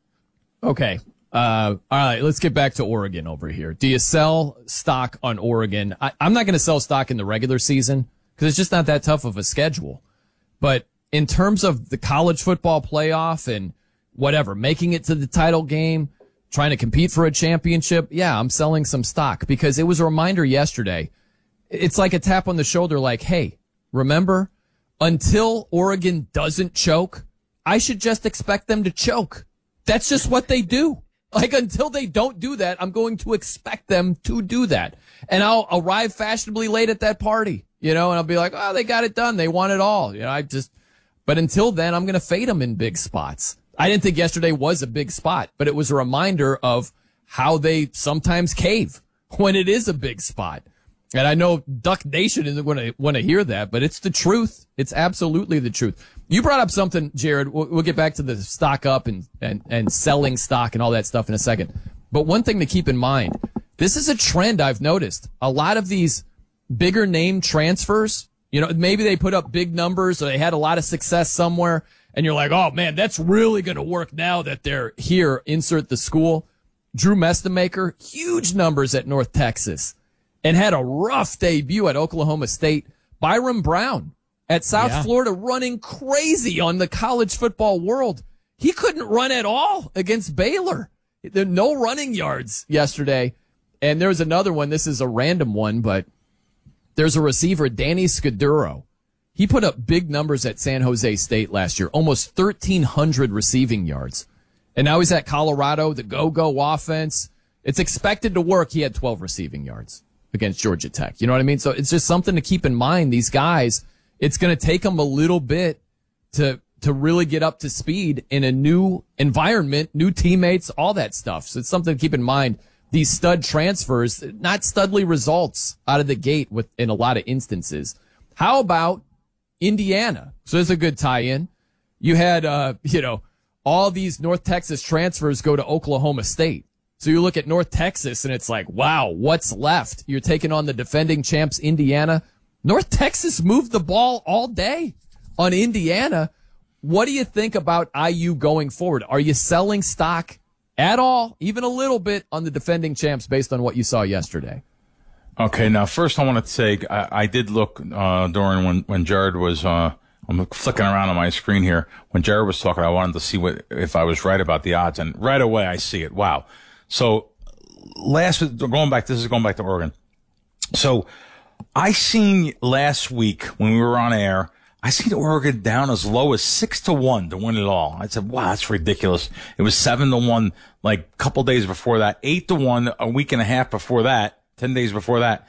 Okay. Uh, all right. Let's get back to Oregon over here. Do you sell stock on Oregon? I, I'm not going to sell stock in the regular season because it's just not that tough of a schedule. But in terms of the college football playoff and whatever, making it to the title game, trying to compete for a championship, yeah, I'm selling some stock because it was a reminder yesterday. It's like a tap on the shoulder like, hey, remember, until Oregon doesn't choke, I should just expect them to choke. That's just what they do. Like, until they don't do that, I'm going to expect them to do that. And I'll arrive fashionably late at that party, you know, and I'll be like, oh, they got it done. They won it all. You know, I just, but until then, I'm going to fade them in big spots. I didn't think yesterday was a big spot, but it was a reminder of how they sometimes cave when it is a big spot. And I know Duck Nation isn't going to want to hear that, but it's the truth. It's absolutely the truth. You brought up something, Jared. We'll, we'll get back to the stock up and, and, and selling stock and all that stuff in a second. But one thing to keep in mind, this is a trend I've noticed. A lot of these bigger name transfers, you know, maybe they put up big numbers or they had a lot of success somewhere. And you're like, oh, man, that's really going to work now that they're here. Insert the school. Drew Mestemaker, huge numbers at North Texas and had a rough debut at Oklahoma State. Byron Brown at South yeah. Florida running crazy on the college football world. He couldn't run at all against Baylor. There were no running yards yesterday. And there's another one. This is a random one, but there's a receiver, Danny Scudero. He put up big numbers at San Jose State last year, almost thirteen hundred receiving yards. And now he's at Colorado, the go-go offense. It's expected to work. He had twelve receiving yards against Georgia Tech. You know what I mean? So it's just something to keep in mind. These guys, it's going to take them a little bit to to really get up to speed in a new environment, new teammates, all that stuff. So it's something to keep in mind. These stud transfers, not studly results out of the gate with in a lot of instances. How about Indiana? So there's a good tie-in. You had, uh, you know, all these North Texas transfers go to Oklahoma State. So you look at North Texas and it's like, wow, what's left? You're taking on the defending champs, Indiana. North Texas moved the ball all day on Indiana. What do you think about I U going forward? Are you selling stock at all, even a little bit, on the defending champs based on what you saw yesterday? Okay, now first I want to say I, I did look uh, during when when Jared was. Uh, I'm flicking around on my screen here. When Jared was talking, I wanted to see what if I was right about the odds, and right away I see it. Wow. So last going back, this is going back to Oregon. So I seen last week when we were on air, I seen Oregon down as low as six to one to win it all. I said, wow, that's ridiculous. It was seven to one like a couple days before that, eight to one a week and a half before that, ten days before that.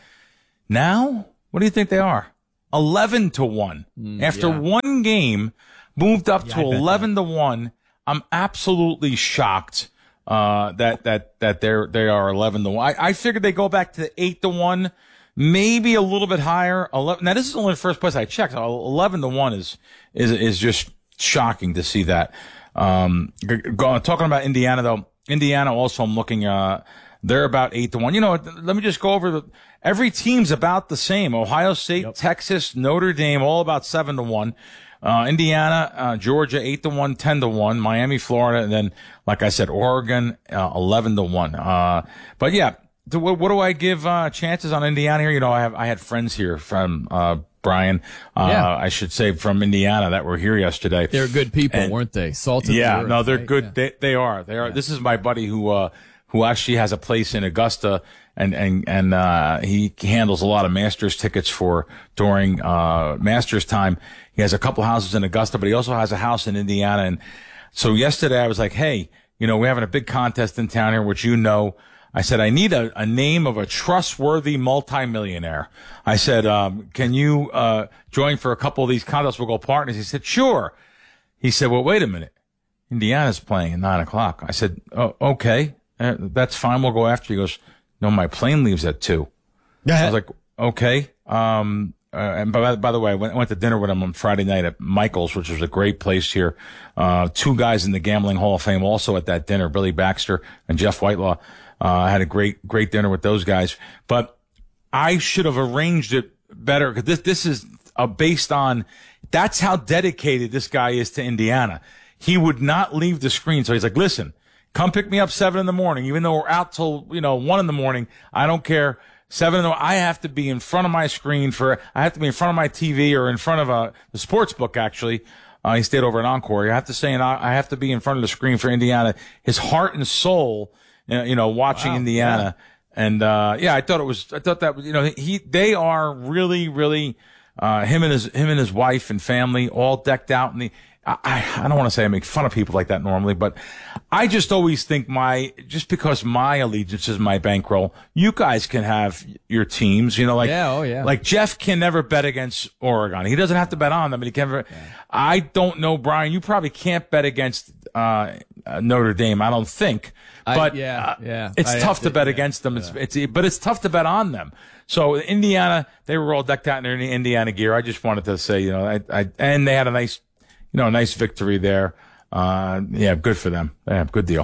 Now, what do you think they are? eleven to one. Mm, After yeah. one game, moved up yeah, to eleven to one. I'm absolutely shocked uh, that that that they're they are eleven to one. I, I figured they go back to eight to one, maybe a little bit higher. eleven Now this is only the first place I checked. eleven to one is is is just shocking to see that. Um, talking about Indiana though, Indiana also I'm looking. Uh, they're about eight to one. You know, let me just go over the. Every team's about the same. Ohio State, yep. Texas, Notre Dame, all about seven to one. Uh, Indiana, uh, Georgia, eight to one, ten to one. Miami, Florida, and then, like I said, Oregon, uh, eleven to one. Uh, but yeah, to, what, what do I give, uh, chances on Indiana here? You know, I have, I had friends here from, uh, Brian, uh, yeah. I should say from Indiana that were here yesterday. They're good people, and, weren't they? Salted. Yeah, the no, earth, they're right? good. Yeah. They, they are. They are. Yeah. This is my buddy who, uh, who actually has a place in Augusta and, and, and, uh, he handles a lot of Masters tickets for during, uh, Masters time. He has a couple houses in Augusta, but he also has a house in Indiana. And so yesterday I was like, hey, you know, we're having a big contest in town here, which you know. I said, I need a, a name of a trustworthy multimillionaire. I said, um, can you, uh, join for a couple of these contests? We'll go partners. He said, sure. He said, well, wait a minute. Indiana's playing at nine o'clock. I said, oh, okay. Uh, that's fine. We'll go after. He goes, no, my plane leaves at two. Yeah. I was like, okay. Um, uh, and by, by the way, I went, I went to dinner with him on Friday night at Michael's, which was a great place here. Uh, two guys in the Gambling Hall of Fame also at that dinner, Billy Baxter and Jeff Whitelaw. Uh, I had a great, great dinner with those guys, but I should have arranged it better because this, this is uh, based on, that's how dedicated this guy is to Indiana. He would not leave the screen. So he's like, listen, come pick me up seven in the morning, even though we're out till, you know, one in the morning. I don't care. Seven in the morning. I have to be in front of my screen for, I have to be in front of my T V or in front of a, the sports book, actually. Uh, he stayed over at Encore. I have to say, and I have to be in front of the screen for Indiana. His heart and soul, you know, watching wow, Indiana. Yeah. And, uh, yeah, I thought it was, I thought that was, you know, he, they are really, really, uh, him and his, him and his wife and family all decked out in the, I, I don't want to say I make fun of people like that normally, but I just always think my, just because my allegiance is my bankroll, you guys can have your teams, you know, like, yeah, oh yeah. like Jeff can never bet against Oregon. He doesn't have to bet on them, but he can never, yeah. I don't know, Brian, you probably can't bet against, uh, uh Notre Dame. I don't think, but I, yeah, yeah. it's I tough to, to bet yeah, against them. yeah. It's, it's, but it's tough to bet on them. So Indiana, they were all decked out in their Indiana gear. I just wanted to say, you know, I, I, and they had a nice, you know, a nice victory there. Uh, yeah, good for them. Yeah, good deal.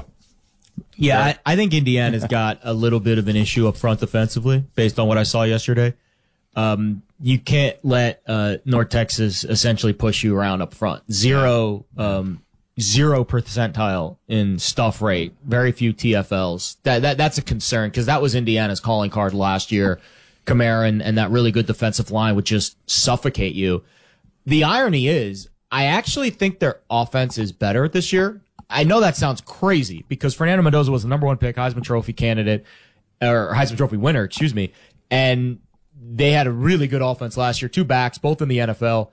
Yeah, I, I think Indiana's got a little bit of an issue up front defensively, based on what I saw yesterday. Um, you can't let uh, North Texas essentially push you around up front. Zero, um, zero percentile in stuff rate. Very few T F Ls. That that that's a concern because that was Indiana's calling card last year. Kamara and, and that really good defensive line would just suffocate you. The irony is, I actually think their offense is better this year. I know that sounds crazy because Fernando Mendoza was the number one pick, Heisman Trophy candidate, or Heisman Trophy winner, excuse me. And they had a really good offense last year, two backs, both in the N F L.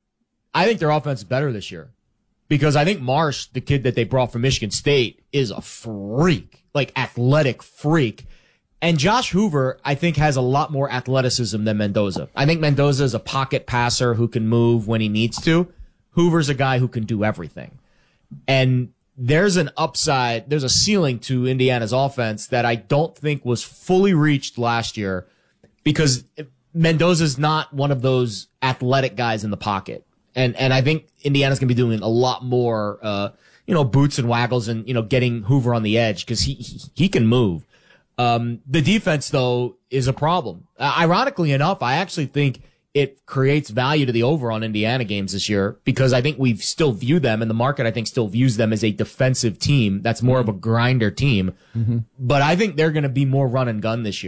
I think their offense is better this year because I think Marsh, the kid that they brought from Michigan State, is a freak, like athletic freak. And Josh Hoover, I think, has a lot more athleticism than Mendoza. I think Mendoza is a pocket passer who can move when he needs to. Hoover's a guy who can do everything. And there's an upside, there's a ceiling to Indiana's offense that I don't think was fully reached last year because Mendoza's not one of those athletic guys in the pocket. And and I think Indiana's going to be doing a lot more, uh, you know, boots and waggles and, you know, getting Hoover on the edge because he, he, he can move. Um, the defense, though, is a problem. Uh, ironically enough, I actually think it creates value to the over on Indiana games this year because I think we still view them, and the market, I think, still views them as a defensive team that's more mm-hmm. of a grinder team. Mm-hmm. But I think they're going to be more run and gun this year.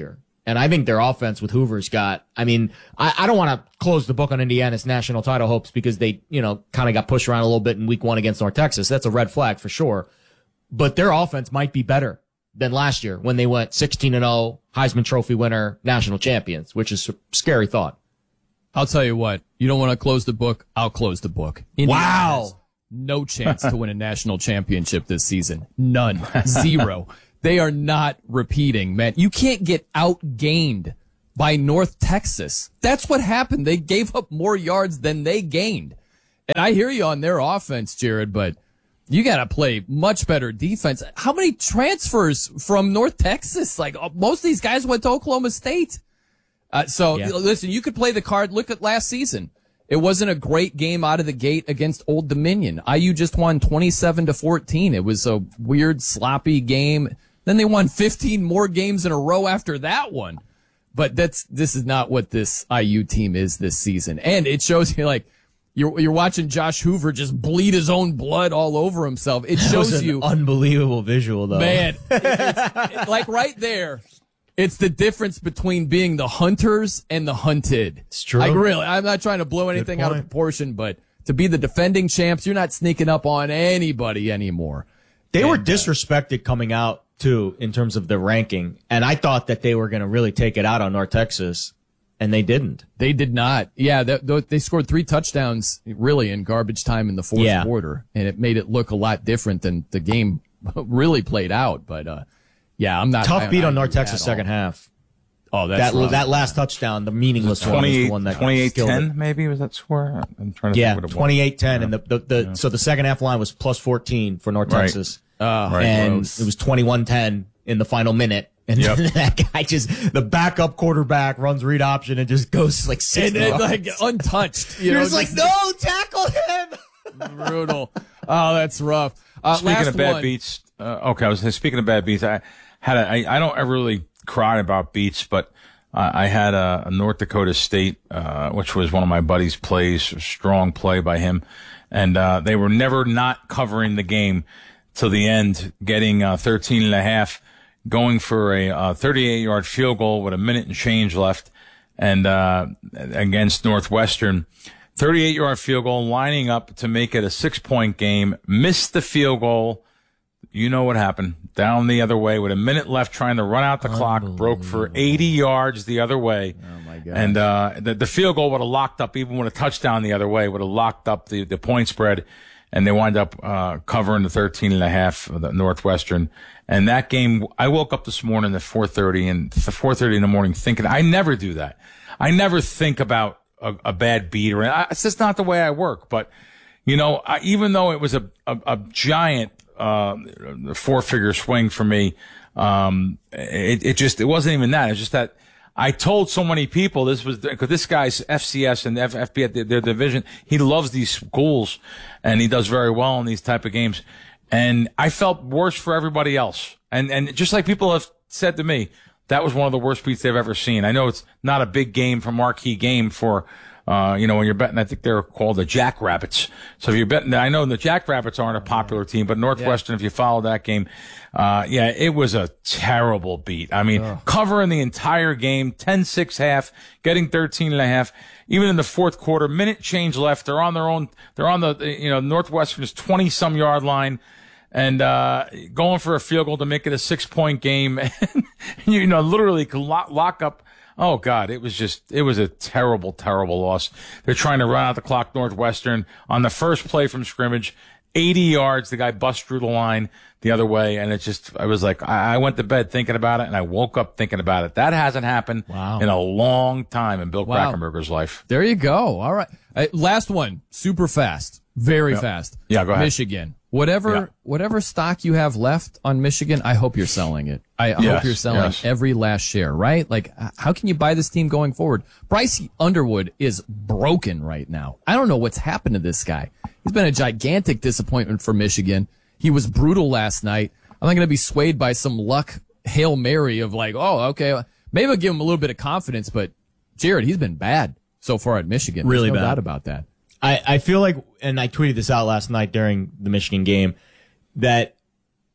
And I think their offense with Hoover's got, I mean, I, I don't want to close the book on Indiana's national title hopes because they, you know, kind of got pushed around a little bit in week one against North Texas. That's a red flag for sure. But their offense might be better than last year when they went sixteen and oh, Heisman Trophy winner, national champions, which is a scary thought. I'll tell you what, you don't want to close the book, I'll close the book. Indiana wow. has no chance to win a national championship this season. None. Zero. They are not repeating, man. You can't get outgained by North Texas. That's what happened. They gave up more yards than they gained. And I hear you on their offense, Jared, but you got to play much better defense. How many transfers from North Texas? Like, most of these guys went to Oklahoma State. Uh, so, yeah. Listen, you could play the card. Look at last season. It wasn't a great game out of the gate against Old Dominion. I U just won twenty-seven to fourteen. It was a weird, sloppy game. Then they won fifteen more games in a row after that one. But that's, this is not what this I U team is this season. And it shows you, like, you're, you're watching Josh Hoover just bleed his own blood all over himself. It shows that was an you. Unbelievable visual, though. Man, it, it's, it, like right there, it's the difference between being the hunters and the hunted. It's true. Like, really, I'm not trying to blow anything out of proportion, but to be the defending champs, you're not sneaking up on anybody anymore. They and, were disrespected coming out, too, in terms of the ranking. And I thought that they were going to really take it out on North Texas, and they didn't. They did not. Yeah, they, they scored three touchdowns, really, in garbage time in the fourth yeah. quarter, and it made it look a lot different than the game really played out. But, uh, yeah, I'm not. Tough I, beat I, on North I, Texas second half. Oh, that's that rough. that last touchdown, the meaningless one, was the one that twenty-eight ten, it. maybe was that score? I'm trying to yeah, think what it was. twenty-eight ten, Yeah. and the the, the yeah. so the second half line was plus fourteen for North Right. Texas, uh, right. and gross. it was twenty-one ten in the final minute. And Yep. that guy just, the backup quarterback runs read option and just goes like six and then, like untouched. You You're know, just like, no, tackle him. Brutal. Oh, that's rough. Uh, Speaking last of bad one. beats, uh, okay, I was speaking of bad beats. I had a, I, I don't ever really cry about beats, but uh, I had a, a North Dakota State, uh, which was one of my buddies' plays, a strong play by him, and uh, they were never not covering the game till the end, getting uh, thirteen and a half. Going for a uh, thirty-eight yard field goal with a minute and change left, and uh, against Northwestern, thirty-eight yard field goal, lining up to make it a six point game. Missed the field goal. You know what happened? Down the other way with a minute left, trying to run out the clock. Broke for eighty yards the other way. Oh my God! And uh, the, the field goal would have locked up, even with a touchdown the other way, would have locked up the, the point spread. And they wind up uh, covering the thirteen and a half of the Northwestern. And that game, I woke up this morning at four thirty and four thirty in the morning thinking, I never do that. I never think about a, a bad beat or I, it's just not the way I work. But, you know, I, even though it was a, a, a giant uh, four figure swing for me, um, it, it just, it wasn't even that. It's just that I told so many people this was because this guy's F C S and F F B at their, their division. He loves these schools and he does very well in these type of games. And I felt worse for everybody else. And, and just like people have said to me, that was one of the worst beats they've ever seen. I know it's not a big game for marquee game for, uh, you know, when you're betting, I think they're called the Jackrabbits. So if you're betting, I know the Jackrabbits aren't a popular team, but Northwestern, yeah. if you follow that game, uh, yeah, it was a terrible beat. I mean, Ugh. covering the entire game, ten six half, getting thirteen and a half. Even in the fourth quarter, minute change left. They're on their own, they're on the, you know, Northwestern's twenty some yard line. And, uh, going for a field goal to make it a six point game. And, you know, literally could lock, lock up. Oh God, it was just, it was a terrible, terrible loss. They're trying to run out the clock, Northwestern, on the first play from scrimmage, eighty yards. The guy busts through the line the other way. And it just, I was like, I, I went to bed thinking about it and I woke up thinking about it. That hasn't happened wow. in a long time in Bill wow. Krackomberger's life. There you go. All right. Uh, last one, super fast, very yep. fast. Yeah, go ahead. Michigan. Whatever, yeah. whatever stock you have left on Michigan, I hope you're selling it. I yes, hope you're selling yes. every last share, right? Like, how can you buy this team going forward? Bryce Underwood is broken right now. I don't know what's happened to this guy. He's been a gigantic disappointment for Michigan. He was brutal last night. I'm not going to be swayed by some luck Hail Mary of like, oh, okay, maybe I'll give him a little bit of confidence, but Jared, he's been bad so far at Michigan. Really There's no bad. doubt about that. I, I feel like, and I tweeted this out last night during the Michigan game, that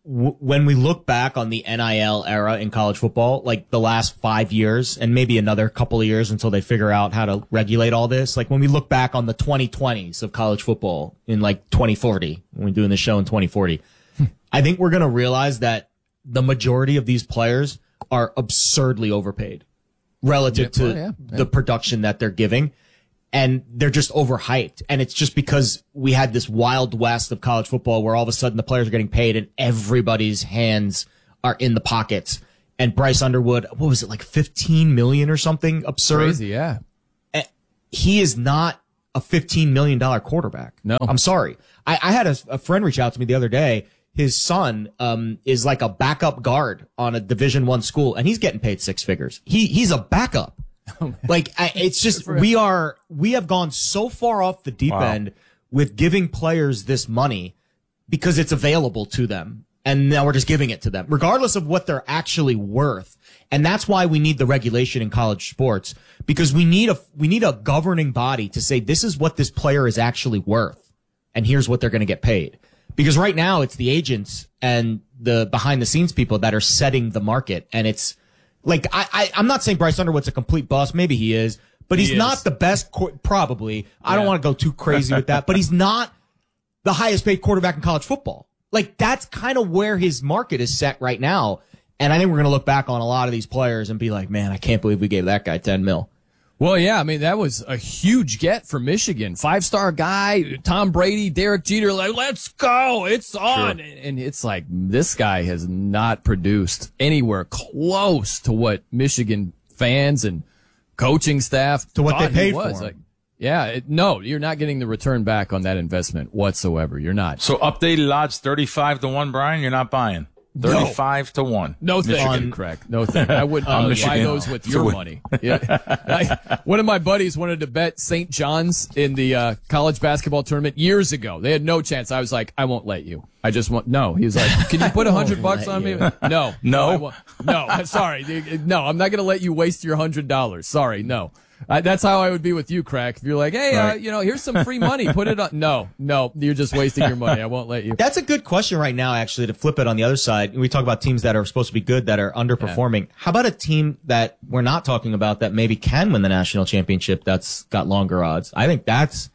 w- when we look back on the N I L era in college football, like the last five years and maybe another couple of years until they figure out how to regulate all this, like when we look back on the twenty twenties of college football in like twenty forty, when we're doing the show in twenty forty, I think we're going to realize that the majority of these players are absurdly overpaid relative Yeah, to well, yeah, yeah. the production that they're giving. And they're just overhyped. And it's just because we had this wild west of college football where all of a sudden the players are getting paid and everybody's hands are in the pockets. And Bryce Underwood, what was it, like fifteen million or something absurd? Crazy, yeah. He is not a fifteen million dollars quarterback. No. I'm sorry. I, I had a, a friend reach out to me the other day. His son um, is like a backup guard on a Division One school, and he's getting paid six figures. He He's a backup. Oh, like I, it's just we are we have gone so far off the deep Wow. end with giving players this money because it's available to them, and now we're just giving it to them regardless of what they're actually worth. And that's why we need the regulation in college sports, because we need a we need a governing body to say this is what this player is actually worth and here's what they're going to get paid. Because right now it's the agents and the behind the scenes people that are setting the market, and it's Like, I, I, I'm not saying Bryce Underwood's a complete bust. Maybe he is. But he's He is. not the best, qu- probably. I don't Yeah. want to go too crazy with that. But he's not the highest paid quarterback in college football. Like, that's kind of where his market is set right now. And I think we're going to look back on a lot of these players and be like, man, I can't believe we gave that guy ten mil. Well, yeah, I mean, that was a huge get for Michigan. Five-star guy, Tom Brady, Derek Jeter, like, let's go, it's on. Sure. And it's like, this guy has not produced anywhere close to what Michigan fans and coaching staff To what they thought he paid was. for him. Like, yeah, it, no, you're not getting the return back on that investment whatsoever. You're not. So updated odds thirty-five to one, Brian, you're not buying. thirty-five to one. No thank Michigan. you, Craig. No thank you. I wouldn't On uh, buy Michigan. those with To your win. money. Yeah. I, one of my buddies wanted to bet Saint John's in the uh, college basketball tournament years ago. They had no chance. I was like, I won't let you. I just want no. He was like, can you put a hundred bucks on me? No, No? I won't. no. I'm sorry. No, I'm not going to let you waste your hundred dollars. Sorry, no. I, that's how I would be with you, Crack. If you're like, hey, uh, Right. you know, here's some free money. Put it on. No, no, you're just wasting your money. I won't let you. That's a good question right now, actually, to flip it on the other side. We talk about teams that are supposed to be good that are underperforming. How about a team that we're not talking about that maybe can win the national championship that's got longer odds? I think that's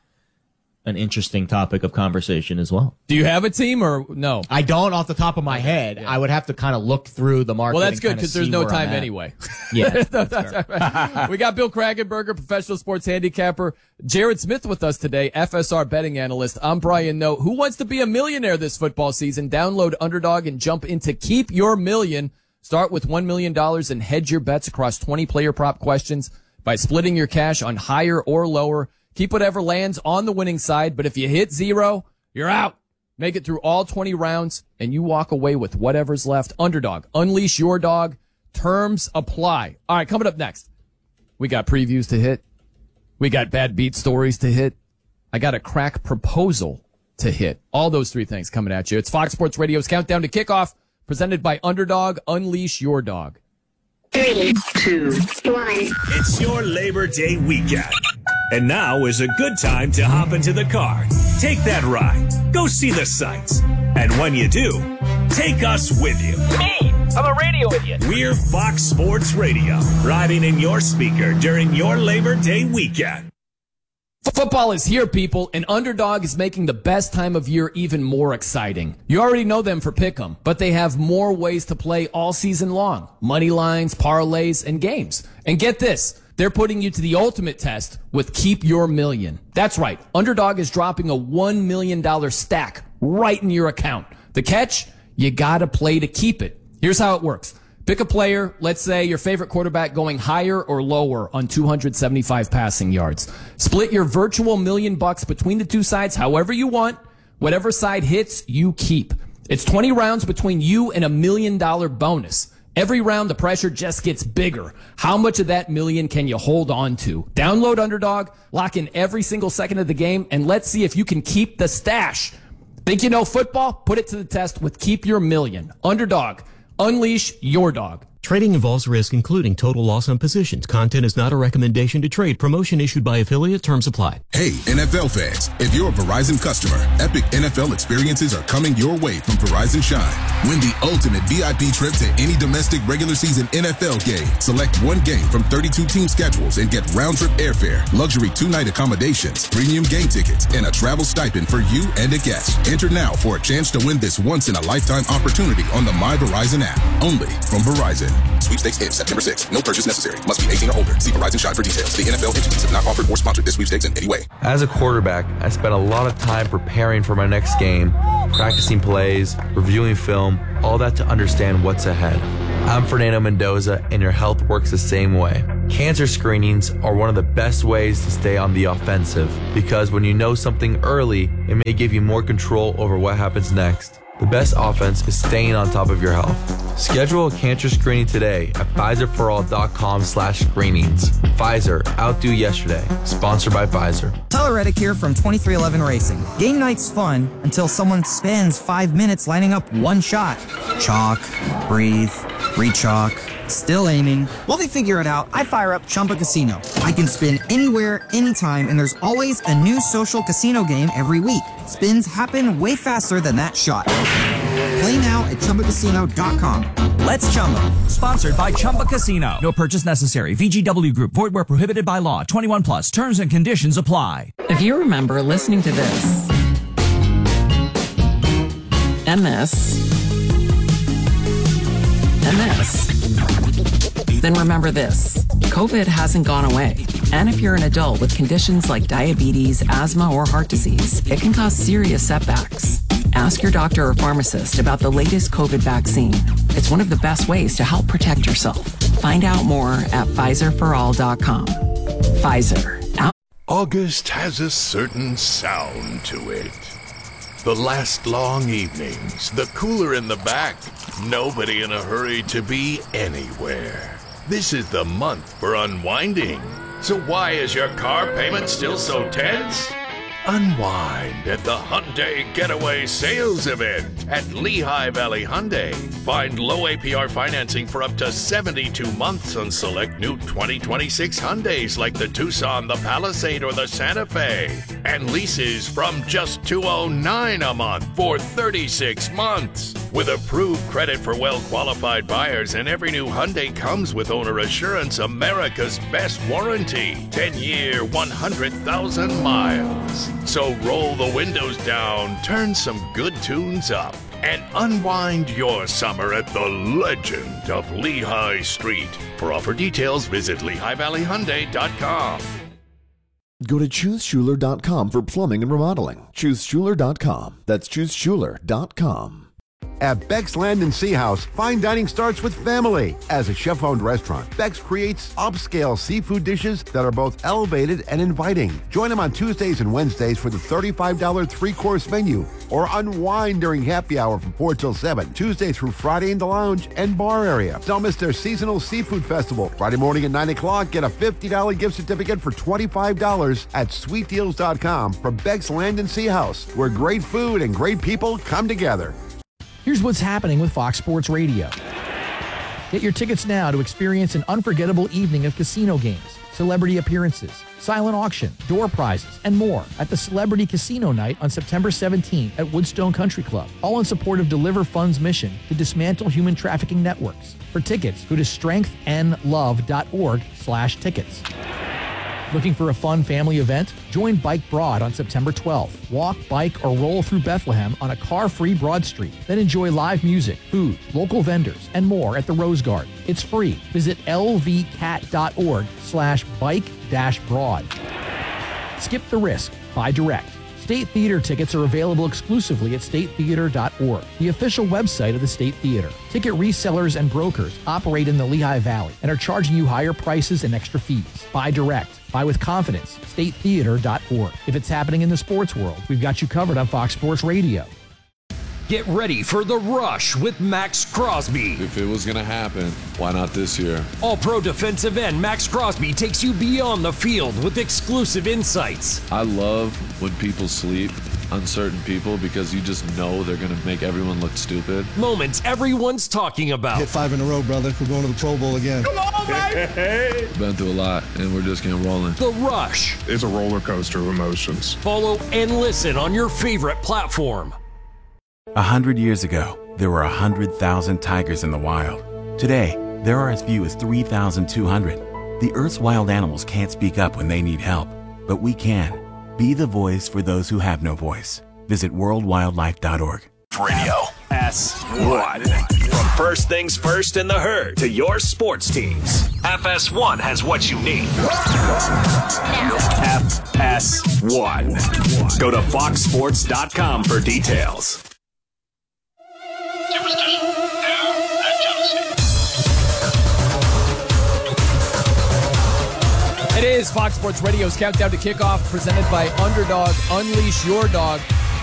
an interesting topic of conversation as well. Do you have a team or no? I don't off the top of my head. I would have to kind of look through the market. Well, that's and good kinda because there's see no where I'm time at. anyway. Yeah. No, that's right. We got Bill Kragenberger, professional sports handicapper, Jared Smith with us today, F S R betting analyst. I'm Brian Noe. Who wants to be a millionaire this football season? Download Underdog and jump into Keep Your Million. Start with one million dollars and hedge your bets across twenty player prop questions by splitting your cash on higher or lower. Keep whatever lands on the winning side, but if you hit zero, you're out. Make it through all twenty rounds, and you walk away with whatever's left. Underdog. Unleash your dog. Terms apply. All right, coming up next, we got previews to hit. We got bad beat stories to hit. I got a crack proposal to hit. All those three things coming at you. It's Fox Sports Radio's Countdown to Kickoff, presented by Underdog. Unleash your dog. Three, two, one. It's your Labor Day weekend. And now is a good time to hop into the car. Take that ride. Go see the sights. And when you do, take us with you. Me, I'm a radio idiot. We're Fox Sports Radio, riding in your speaker during your Labor Day weekend. Football is here, people, and Underdog is making the best time of year even more exciting. You already know them for Pick'em, but they have more ways to play all season long. Money lines, parlays, and games. And get this, they're putting you to the ultimate test with Keep Your Million. That's right, Underdog is dropping a one million dollars stack right in your account. The catch? You gotta play to keep it. Here's how it works. Pick a player, let's say your favorite quarterback going higher or lower on two hundred seventy-five passing yards. Split your virtual million bucks between the two sides however you want. Whatever side hits, you keep. It's twenty rounds between you and a million dollar bonus. Every round, the pressure just gets bigger. How much of that million can you hold on to? Download Underdog, lock in every single second of the game, and let's see if you can keep the stash. Think you know football? Put it to the test with Keep Your Million. Underdog. Unleash your dog. Trading involves risk, including total loss on positions. Content is not a recommendation to trade. Promotion issued by affiliate. Terms apply. Hey, N F L fans. If you're a Verizon customer, epic N F L experiences are coming your way from Verizon Shine. Win the ultimate V I P trip to any domestic regular season N F L game. Select one game from thirty-two team schedules and get round-trip airfare, luxury two-night accommodations, premium game tickets, and a travel stipend for you and a guest. Enter now for a chance to win this once-in-a-lifetime opportunity on the My Verizon app. Only from Verizon. Sweepstakes ends September sixth. No purchase necessary. Must be eighteen or older. See Verizon Shine for details. The N F L entities have not offered or sponsored this sweepstakes in any way. As a quarterback, I spent a lot of time preparing for my next game, practicing plays, reviewing film, all that to understand what's ahead. I'm Fernando Mendoza, and your health works the same way. Cancer screenings are one of the best ways to stay on the offensive, because when you know something early, it may give you more control over what happens next. The best offense is staying on top of your health. Schedule a cancer screening today at Pfizerforall.com slash screenings. Pfizer, outdo yesterday. Sponsored by Pfizer. Tyler Reddick here from twenty-three eleven Racing. Game night's fun until someone spends five minutes lining up one shot. Chalk, breathe, re-chalk, still aiming. While they figure it out, I fire up Chumba Casino. I can spin anywhere, anytime, and there's always a new social casino game every week. Spins happen way faster than that shot. Play now at Chumba Casino dot com. Let's Chumba. Sponsored by Chumba Casino. No purchase necessary. V G W Group. Void where prohibited by law. twenty-one plus. Terms and conditions apply. If you remember listening to this and this and this, then remember this. COVID hasn't gone away. And if you're an adult with conditions like diabetes, asthma, or heart disease, it can cause serious setbacks. Ask your doctor or pharmacist about the latest COVID vaccine. It's one of the best ways to help protect yourself. Find out more at Pfizer for all dot com. Pfizer. Out- August has a certain sound to it. The last long evenings, the cooler in the back, nobody in a hurry to be anywhere. This is the month for unwinding. So why is your car payment still so tense? Unwind at the Hyundai Getaway Sales Event at Lehigh Valley Hyundai. Find low A P R financing for up to seventy-two months on select new twenty twenty-six Hyundais like the Tucson, the Palisade, or the Santa Fe. And leases from just two hundred nine dollars a month for thirty-six months. With approved credit for well-qualified buyers, and every new Hyundai comes with Owner Assurance, America's best warranty. ten-year, one hundred thousand miles. So roll the windows down, turn some good tunes up, and unwind your summer at the legend of Lehigh Street. For offer details, visit Lehigh Valley Hyundai dot com. Go to Choose Schuler dot com for plumbing and remodeling. Choose Schuler dot com. That's Choose Schuler dot com. At Beck's Land and Sea House, fine dining starts with family. As a chef-owned restaurant, Beck's creates upscale seafood dishes that are both elevated and inviting. Join them on Tuesdays and Wednesdays for the thirty-five dollars three-course menu, or unwind during happy hour from four till seven, Tuesday through Friday in the lounge and bar area. Don't miss their seasonal seafood festival. Friday morning at nine o'clock, get a fifty dollars gift certificate for twenty-five dollars at sweet deals dot com from Beck's Land and Sea House, where great food and great people come together. Here's what's happening with Fox Sports Radio. Get your tickets now to experience an unforgettable evening of casino games, celebrity appearances, silent auction, door prizes, and more at the Celebrity Casino Night on September seventeenth at Woodstone Country Club, all in support of Deliver Fund's mission to dismantle human trafficking networks. For tickets, go to strengthandlove.org slash tickets. Looking for a fun family event? Join Bike Broad on September twelfth. Walk, bike, or roll through Bethlehem on a car-free Broad Street. Then enjoy live music, food, local vendors, and more at the Rose Garden. It's free. Visit lvcat.org slash bike dash broad. Skip the risk. Buy direct. State Theater tickets are available exclusively at state theater dot org, the official website of the State Theater. Ticket resellers and brokers operate in the Lehigh Valley and are charging you higher prices and extra fees. Buy direct. Buy with confidence. state theater dot org. If it's happening in the sports world, we've got you covered on Fox Sports Radio. Get ready for The Rush with Max Crosby. If it was going to happen, why not this year? All-Pro defensive end Max Crosby takes you beyond the field with exclusive insights. I love when people sleep uncertain people because you just know they're going to make everyone look stupid. Moments everyone's talking about. Hit five in a row, brother. We're going to the Pro Bowl again. Come on, baby! Been through a lot, and we're just getting rolling. The Rush. It's a roller coaster of emotions. Follow and listen on your favorite platform. A hundred years ago, there were a hundred thousand tigers in the wild. Today, there are as few as three thousand two hundred. The Earth's wild animals can't speak up when they need help, but we can. Be the voice for those who have no voice. Visit world wildlife dot org. Radio S one. From first things first in the herd to your sports teams, F S one has what you need. F S one. Go to fox sports dot com for details. Superstition, fear, and jealousy. It is Fox Sports Radio's Countdown to Kickoff, presented by Underdog. Unleash your dog.